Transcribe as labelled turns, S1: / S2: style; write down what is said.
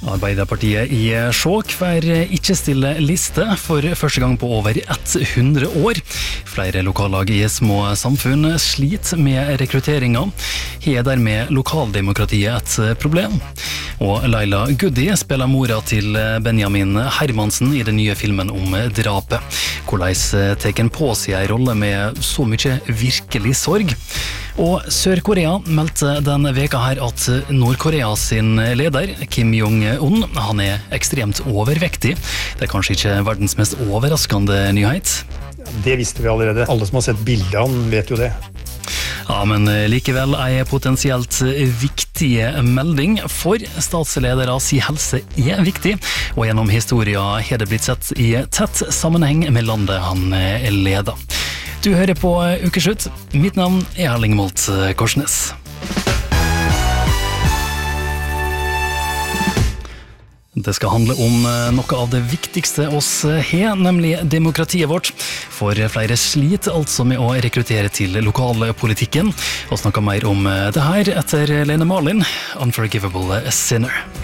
S1: Arbeiderpartiet i sjokk får ikke stille liste for første gang på over 100 år. Flere lokallag i små samfunn sliter med rekrutteringen. Her er dermed lokaldemokratiet et problem. Og Laila Goody spiller mora til Benjamin Hermansen i den nye filmen om drapet. Hvordan tar en på seg en rolle med så mye virkelig sorg? Og Sør-Korea meldte denne veka her at Nord-Korea sin leder, Kim Jong-un, han er ekstremt overvektig. Det er kanskje ikke verdens mest overraskende nyhet.
S2: Det visste vi allerede. Alle som har sett bildet av han vet jo det.
S1: Ja, men likevel en potensielt viktig melding, for statsledere si helse er viktig, og gjennom historien har det blitt sett i tett sammenheng med landet han leder. Du hører på Ukeslutt. Mitt navn er Erling Molt Korsnes. Det skal handle om noe av det viktigste oss har, nemlig demokratiet vårt. For flere sliter altså med å rekruttere til lokalpolitikken. Og snakker mer om det her etter Lene Marlin, Unforgivable Sinner.